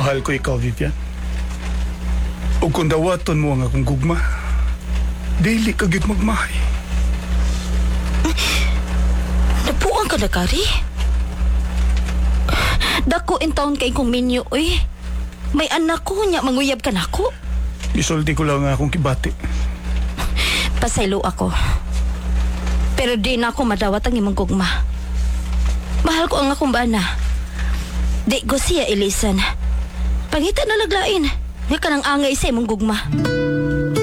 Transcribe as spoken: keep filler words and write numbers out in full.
Mahal ko ikaw, Vivian. O kung dawaton mo ang akong gugma, dili ka gyud magmahay. Napuan ka na, Kari? Dako in taon kay kong minyo, oy. May anak ko niya, manguyab ka na ako. Isulti ko lang nga akong kibati. Pasaylo ako. Pero di na ako madawat ang imong gugma. Mahal ko ang akong bana. Di ko siya ilisan. Pangita na laglain. Nga ka nang angay sa imong gugma.